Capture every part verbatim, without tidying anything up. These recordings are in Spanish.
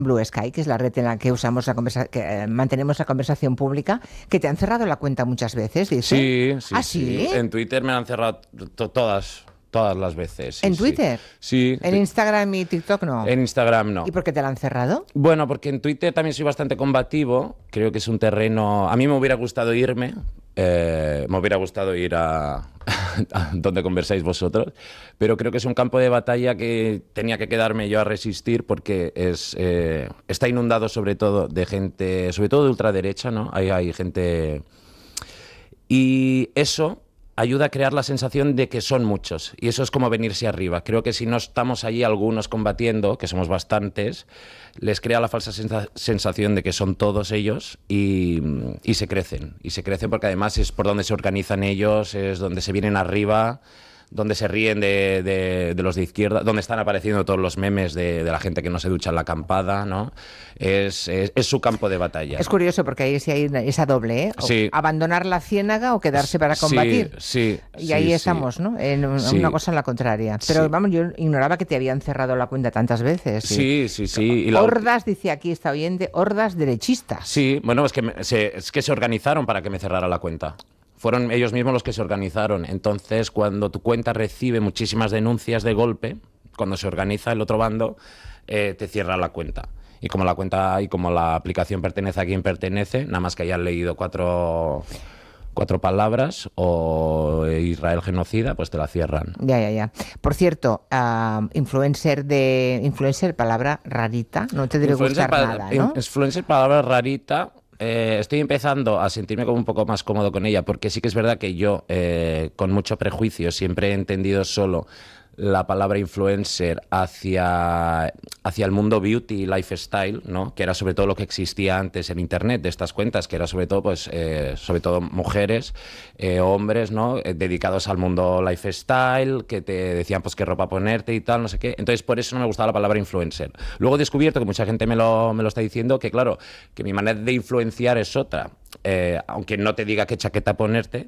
Blue Sky, que es la red en la que usamos la conversa que eh, mantenemos la conversación pública, que te han cerrado la cuenta muchas veces, dice. Sí, sí, ¿Ah, sí. sí? En Twitter me han cerrado to- todas, todas las veces. Sí, ¿En sí. Twitter? Sí. ¿En Instagram y TikTok no? En Instagram no. ¿Y por qué te la han cerrado? Bueno, porque en Twitter también soy bastante combativo. Creo que es un terreno... A mí me hubiera gustado irme. eh, me hubiera gustado ir a... a donde conversáis vosotros. Pero creo que es un campo de batalla que tenía que quedarme yo a resistir porque es, eh, está inundado sobre todo de gente... Sobre todo de ultraderecha, ¿no? Hay, hay gente... Y eso ayuda a crear la sensación de que son muchos. Y eso es como venirse arriba. Creo que si no estamos allí algunos combatiendo, que somos bastantes, les crea la falsa sensa- sensación de que son todos ellos y, y se crecen. Y se crecen porque además es por donde se organizan ellos, es donde se vienen arriba, donde se ríen de, de, de los de izquierda, donde están apareciendo todos los memes de, de la gente que no se ducha en la acampada, ¿no? Es, es, es su campo de batalla. Es curioso porque ahí sí hay esa doble, ¿eh? O Sí. abandonar la ciénaga o quedarse para combatir. Sí, sí. Y sí, ahí sí. estamos, ¿no? En un- Sí. una cosa en la contraria. Pero Sí. vamos, yo ignoraba que te habían cerrado la cuenta tantas veces. Sí, sí, sí. Y la- Hordas, dice aquí esta oyente, hordas derechistas. Sí, bueno, es que, me- se, es que se organizaron para que me cerrara la cuenta. Fueron ellos mismos los que se organizaron. Entonces, cuando tu cuenta recibe muchísimas denuncias de golpe, cuando se organiza el otro bando, eh, te cierra la cuenta. Y como la cuenta y como la aplicación pertenece a quien pertenece, nada más que hayan leído cuatro, cuatro palabras o Israel genocida, pues te la cierran. Ya, ya, ya. Por cierto, ah, influencer de... Influencer, palabra rarita, no te debe Influencer, gustar pa- nada, ¿no? influencer, palabra rarita. Eh, estoy empezando a sentirme como un poco más cómodo con ella, porque sí que es verdad que yo, eh, con mucho prejuicio, siempre he entendido solo la palabra influencer hacia, hacia el mundo beauty y lifestyle, ¿no? Que era sobre todo lo que existía antes en internet de estas cuentas, que era sobre todo, pues, eh, sobre todo mujeres, eh, hombres, ¿no? Eh, dedicados al mundo lifestyle, que te decían pues qué ropa ponerte y tal, no sé qué. Entonces por eso no me gustaba la palabra influencer. Luego he descubierto, que mucha gente me lo, me lo está diciendo, que claro, que mi manera de influenciar es otra. Eh, aunque no te diga qué chaqueta ponerte,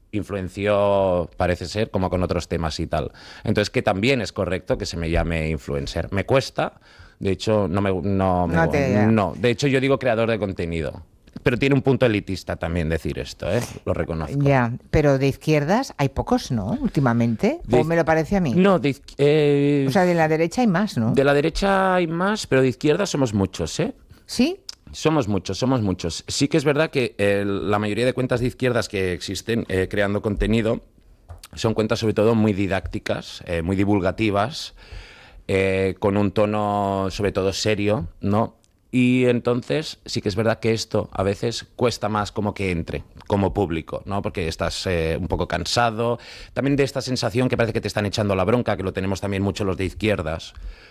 influenció, parece ser, como con otros temas y tal. Entonces, que también es correcto que se me llame influencer. Me cuesta, de hecho, no me... No, me- No te- no. De hecho, yo digo creador de contenido. Pero tiene un punto elitista también decir esto, ¿eh? Lo reconozco. Ya, pero de izquierdas hay pocos, ¿no? Últimamente. De ¿O iz- me lo parece a mí? No, de, iz- eh, O sea, de la derecha hay más, ¿no? de la derecha hay más, pero de izquierda somos muchos, ¿eh? ¿Sí? Somos muchos, somos muchos. Sí que es verdad que eh, la mayoría de cuentas de izquierdas que existen eh, creando contenido son cuentas sobre todo muy didácticas, eh, muy divulgativas, eh, con un tono sobre todo serio, ¿no? Y entonces sí que es verdad que esto a veces cuesta más como que entre como público, ¿no? Porque estás eh, un poco cansado, también de esta sensación que parece que te están echando la bronca, que lo tenemos también mucho los de izquierdas.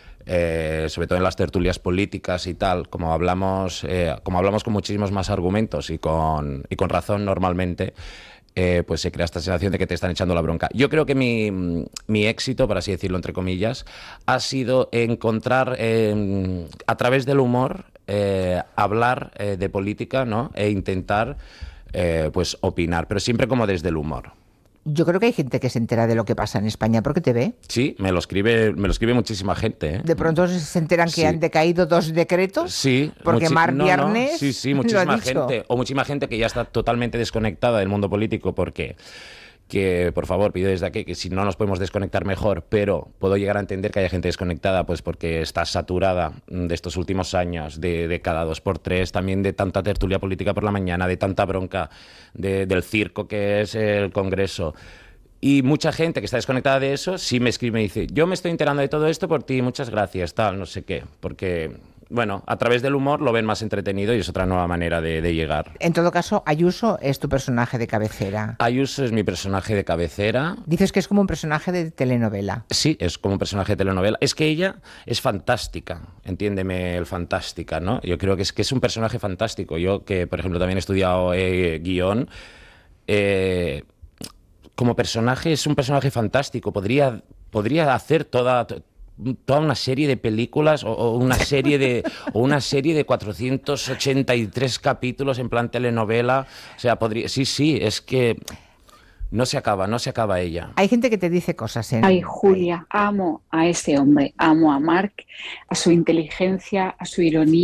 Eh, sobre todo en las tertulias políticas y tal, como hablamos, eh, como hablamos con muchísimos más argumentos y con, y con razón normalmente, eh, pues se crea esta sensación de que te están echando la bronca. Yo creo que mi, mi éxito, por así decirlo, entre comillas, ha sido encontrar, eh, a través del humor, eh, hablar eh, de política, ¿no? E intentar eh, pues opinar, pero siempre como desde el humor. Yo creo que hay gente que se entera de lo que pasa en España porque te ve. Sí, me lo escribe, me lo escribe muchísima gente, ¿eh? De pronto se enteran que Sí. han decaído dos decretos. Sí, Porque muchi- Mar no, no, Viernes sí, sí, lo ha muchísima dicho. gente. O muchísima gente que ya está totalmente desconectada del mundo político porque... que por favor pido desde aquí que si no nos podemos desconectar mejor, pero puedo llegar a entender que haya gente desconectada pues porque está saturada de estos últimos años, de, de cada dos por tres, también de tanta tertulia política por la mañana, de tanta bronca de- del circo que es el Congreso. Y mucha gente que está desconectada de eso sí me escribe y me dice, yo me estoy enterando de todo esto por ti, muchas gracias, tal, no sé qué. Porque, bueno, a través del humor lo ven más entretenido y es otra nueva manera de, de llegar. En todo caso, Ayuso es tu personaje de cabecera. Ayuso es mi personaje de cabecera. Dices que es como un personaje de telenovela. Sí, es como un personaje de telenovela. Es que ella es fantástica, entiéndeme el fantástica, ¿no? Yo creo que es que es un personaje fantástico. Yo que, por ejemplo, también he estudiado eh, guión, eh, como personaje es un personaje fantástico. Podría, podría hacer toda, toda una serie de películas o, o una serie de o una serie de cuatrocientos ochenta y tres capítulos en plan telenovela. O sea, podría, sí, sí, es que No se acaba, no se acaba ella. Hay gente que te dice cosas en... Ay, Julia, amo a ese hombre, amo a Marc, a su inteligencia, a su ironía.